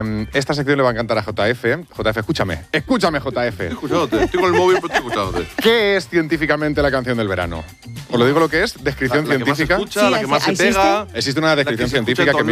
Esta sección le va a encantar a JF. JF, escúchame. Escúchame, JF. Estoy escuchándote. Estoy con el móvil, pero estoy escuchándote. ¿Qué es científicamente la canción del verano? Os lo digo lo que es. Descripción La que más se científica. escucha, la que más se pega. Existe una descripción la que se escucha científica en que